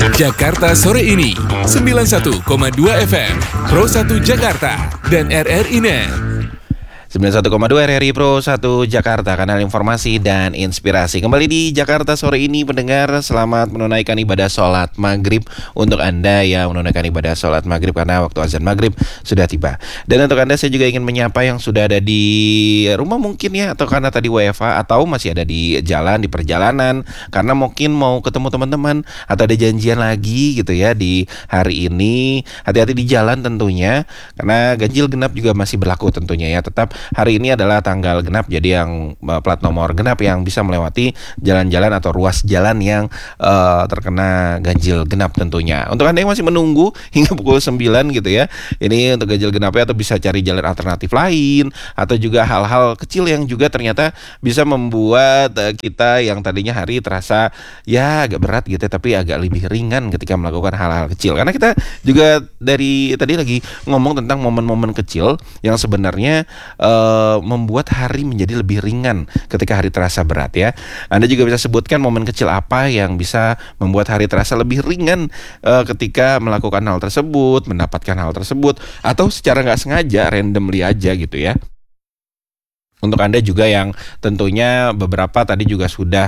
Jakarta sore ini 91,2 FM Pro 1 Jakarta dan RRI Net. 91,2 RRI Pro 1 Jakarta, kanal informasi dan inspirasi. Kembali di Jakarta sore ini, pendengar, selamat menunaikan ibadah sholat maghrib untuk Anda yang menunaikan ibadah sholat maghrib, karena waktu azan maghrib sudah tiba. Dan untuk Anda, saya juga ingin menyapa yang sudah ada di rumah mungkin ya, atau karena tadi WFH, atau masih ada di jalan, di perjalanan, karena mungkin mau ketemu teman-teman atau ada janjian lagi gitu ya di hari ini. Hati-hati di jalan tentunya, karena ganjil genap juga masih berlaku tentunya ya. Tetap hari ini adalah tanggal genap, jadi yang plat nomor genap yang bisa melewati jalan-jalan atau ruas jalan yang terkena ganjil genap tentunya. Untuk Anda yang masih menunggu hingga pukul 9 gitu ya, ini untuk ganjil genapnya, atau bisa cari jalan alternatif lain, atau juga hal-hal kecil yang juga ternyata bisa membuat kita yang tadinya hari terasa ya agak berat gitu, tapi agak lebih ringan ketika melakukan hal-hal kecil. Karena kita juga dari tadi lagi ngomong tentang momen-momen kecil yang sebenarnya membuat hari menjadi lebih ringan ketika hari terasa berat ya. Anda juga bisa sebutkan momen kecil apa yang bisa membuat hari terasa lebih ringan ketika melakukan hal tersebut, mendapatkan hal tersebut, atau secara nggak sengaja, randomly aja gitu ya. Untuk Anda juga yang tentunya beberapa tadi juga sudah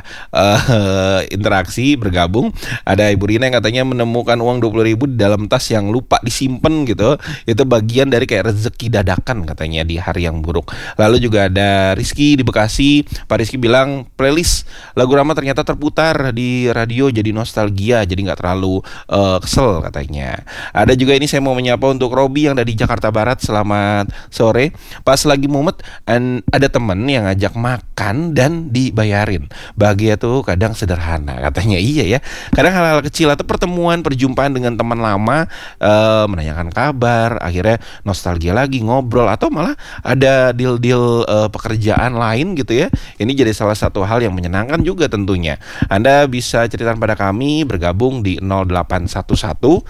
interaksi bergabung. Ada Ibu Rina yang katanya menemukan uang 20.000 di dalam tas yang lupa disimpan gitu. Itu bagian dari kayak rezeki dadakan katanya di hari yang buruk. Lalu juga ada Rizky di Bekasi. Pak Rizky bilang playlist lagu Rama ternyata terputar di radio, jadi nostalgia, jadi nggak terlalu kesel katanya. Ada juga ini saya mau menyapa untuk Robi yang dari Jakarta Barat. Selamat sore. Pas lagi mumet ada temen yang ngajak makan dan dibayarin. Bahagia tuh kadang sederhana katanya. Iya ya, kadang hal-hal kecil atau perjumpaan dengan teman lama, menanyakan kabar, akhirnya nostalgia lagi, ngobrol, atau malah ada deal-deal pekerjaan lain gitu ya. Ini jadi salah satu hal yang menyenangkan juga tentunya. Anda bisa ceritakan pada kami, bergabung di 0811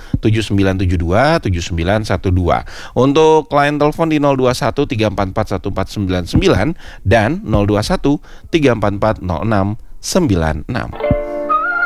7972 7912. Untuk line telepon di 021 344 1499 dan 021 344 0696.